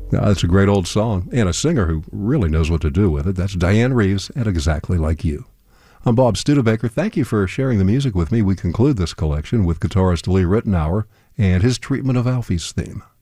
It's a great old song, and a singer who really knows what to do with it. That's Diane Reeves and Exactly Like You. I'm Bob Studebaker. Thank you for sharing the music with me. We conclude this collection with guitarist Lee Ritenour and his treatment of Alfie's theme.